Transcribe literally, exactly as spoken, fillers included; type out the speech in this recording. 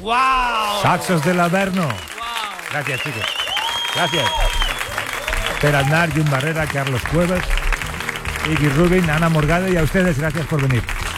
¡Wow! Saxos del Averno. Wow. Gracias, chicos. Gracias. Per Aznar, Jun Barrera, Carlos Cuevas, Iggy Rubin, Ana Morgade y a ustedes gracias por venir.